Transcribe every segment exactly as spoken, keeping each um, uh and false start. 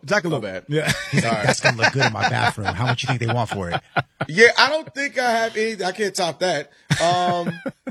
Jackalope. bad. Yeah. He's like, that's going to look good in my bathroom. How much you think they want for it? Yeah, I don't think I have any. I can't top that. Um,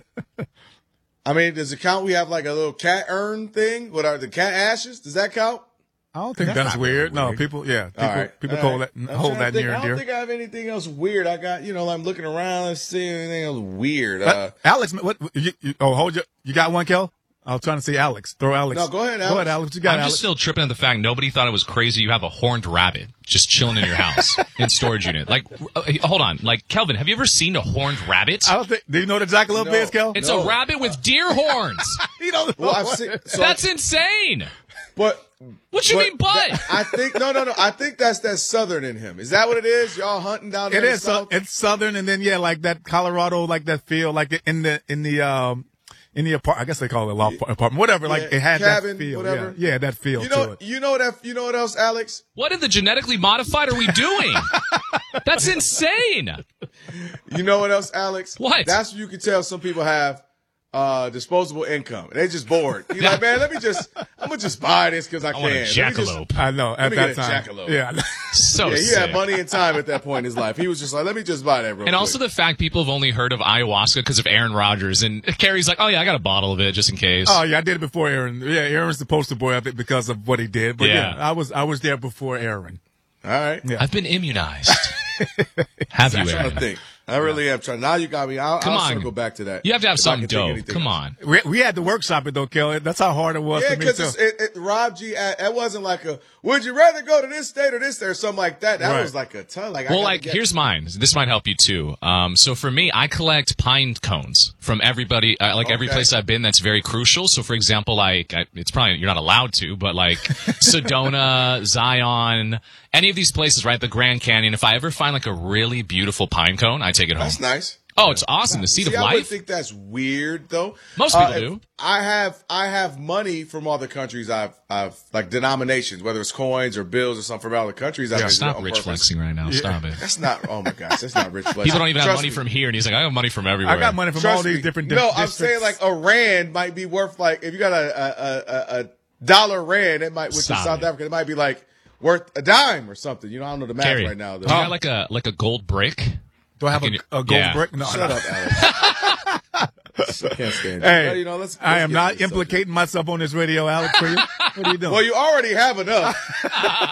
I mean, does it count? We have like a little cat urn thing. What are the cat ashes? Does that count? I don't think That's that's, not weird. very No, weird. people, yeah. People, All right. people All hold right. that, I'm hold trying that to think. near and I don't dear. think I have anything else weird. I got, you know, I'm looking around. Let's see anything else weird. Uh, Uh, Alex, what, you, you, oh, hold your, you got one, Kel? I was trying to see Alex. Throw Alex. No, go ahead, Go Alex. ahead, Alex. You got I'm Alex. just still tripping at the fact nobody thought it was crazy you have a horned rabbit just chilling in your house in storage unit. Like, uh, hold on. Like, Kelvin, have you ever seen a horned rabbit? I don't think, do you know what a jackalope No. is, Kel? It's No. a rabbit with deer horns. You don't know. well, I've what- seen. So, That's insane. but What you but mean, but? that- I think no, no, no. I think that's that southern in him. Is that what it is? Y'all hunting down there? It in is. the So, south? it's southern, and then yeah, like that Colorado, like that feel, like in the in the um in the apart. I guess they call it a law apartment, whatever. Like Yeah, it had cabin, that feel. whatever. Yeah, yeah, that feel You to know, it. you know that. You know what else, Alex? What in the genetically modified are we doing? That's insane. You know what else, Alex? What? That's what you can tell some people have uh, disposable income. They just bored. You're like, man, let me just, I'm gonna just buy this because I, I can. want a Let me just- jackalope. I know at me that get a time. jackalope. Yeah, So Yeah, he sick. had money and time at that point in his life. He was just like, let me just buy that real quick. And also the fact people have only heard of ayahuasca because of Aaron Rodgers. And Carrie's like, oh, yeah, I got a bottle of it just in case. oh yeah, I did it before Aaron. Yeah, Aaron's the poster boy of it because of what he did. But yeah, Yeah. I was I was there before Aaron. All right. Yeah. I've been immunized. Have you, I'm trying to Aaron? think. I really am trying. Now you got me. I'll, Come I'll on. circle back to that. You have to have If I something can think of dope. anything Come else. on. We, we had to workshop it though, Kelly. That's how hard it was Yeah, for me because too. it, it, Rob G, uh, it wasn't like a, would you rather go to this state or this state or something like that. That Right. was like a ton. Like, I Well, gotta like, get- here's mine. This might help you, too. Um, so for me, I collect pine cones from everybody, uh, like every Okay. place I've been that's very crucial. So, for example, like, I, it's probably, you're not allowed to, but like Sedona, Zion, any of these places, right? The Grand Canyon. If I ever find like a really beautiful pine cone, I take it home. That's nice. Oh, it's awesome. The seed See, of I wouldn't life. think that's weird though. Most Uh, people if- do. I have I have money from other countries. I've I've like denominations, whether it's coins or bills or something from other countries. I've Yeah, visited Stop on rich purpose. flexing right now. Stop it. That's not. Oh my gosh, that's not rich flexing. People don't even have Trust money me. from here, and he's like, I have money from everywhere. I got money from Trust all these me. different. No, di- I'm districts. saying like a rand might be worth like if you got a a, a, a dollar rand, it might which Stop is South it. Africa, it might be like worth a dime or something. You know, I don't know the math Carrie, right now. do you Though. got like a like a gold brick? Do I have Can a, you- a gold yeah. brick? No, Shut no. up, Alex. I can't stand it. Hey, Well, you know, let's, I let's am get not to this implicating myself on this radio, Alex. For you, what are you doing? Well, you already have enough.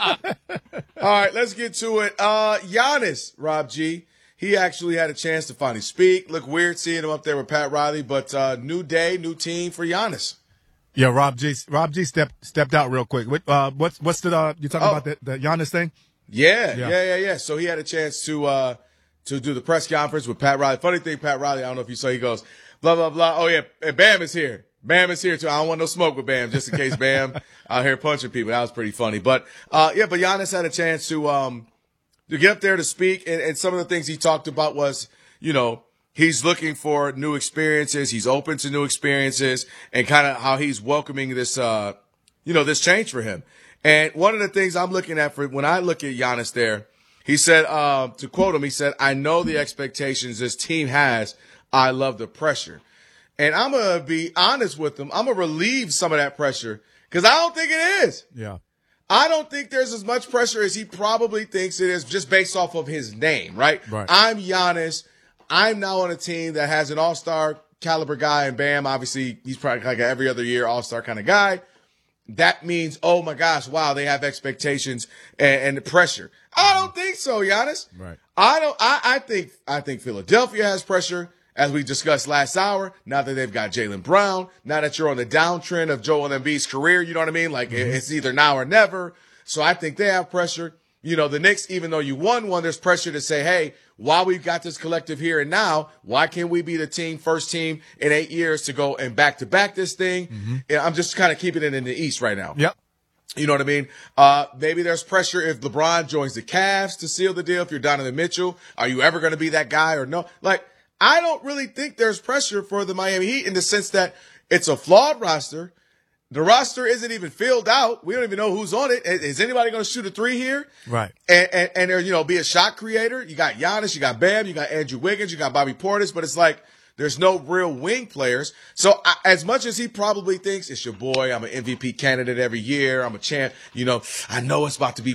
All right, let's get to it. Uh, Giannis, Rob G. He actually had a chance to finally speak. Look weird seeing him up there with Pat Riley, but uh, new day, new team for Giannis. yeah, Rob G. Rob G. stepped stepped out real quick. What, uh, what's what's the uh, you talking Oh. about the, the Giannis thing? Yeah, Yeah. yeah, yeah, yeah. So he had a chance to uh, to do the press conference with Pat Riley. Funny thing, Pat Riley, I don't know if you saw, he goes, blah, blah, blah. Oh, yeah, and Bam is here. Bam is here, too. I don't want no smoke with Bam, just in case Bam out here punching people. That was pretty funny. But, uh, yeah, but Giannis had a chance to um, to get up there to speak, and, and some of the things he talked about was, you know, he's looking for new experiences. He's open to new experiences, and kind of how he's welcoming this, uh, you know, this change for him. And one of the things I'm looking at for when I look at Giannis there, he said, uh, to quote him, he said, I know the expectations this team has. I love the pressure. And I'm going to be honest with him. I'm going to relieve some of that pressure because I don't think it is. Yeah, I don't think there's as much pressure as he probably thinks it is just based off of his name, right? Right. I'm Giannis. I'm now on a team that has an all-star caliber guy, and Bam, obviously, he's probably like an every other year all-star kind of guy. That means, oh my gosh, wow, they have expectations and, and the pressure. I don't think so, Giannis. Right. I don't. I, I think. I think Philadelphia has pressure, as we discussed last hour. Now that they've got Jaylen Brown, now that you're on the downtrend of Joel Embiid's career, you know what I mean? Like Mm-hmm. it's either now or never. So I think they have pressure. You know, the Knicks, even though you won one, there's pressure to say, hey, while we've got this collective here and now, why can't we be the team, first team in eight years to go and back to back this thing? Mm-hmm. Yeah, I'm just kind of keeping it in the East right now. yep. You know what I mean? Uh, maybe there's pressure if LeBron joins the Cavs to seal the deal. If you're Donovan Mitchell, are you ever going to be that guy or no? Like, I don't really think there's pressure for the Miami Heat in the sense that it's a flawed roster. The roster isn't even filled out. We don't even know who's on it. Is, is anybody going to shoot a three here? Right. And, and, and there, you know, be a shot creator. You got Giannis, you got Bam, you got Andrew Wiggins, you got Bobby Portis, but it's like, there's no real wing players. So I, as much as he probably thinks it's your boy, I'm an M V P candidate every year, I'm a champ, you know, I know it's about to be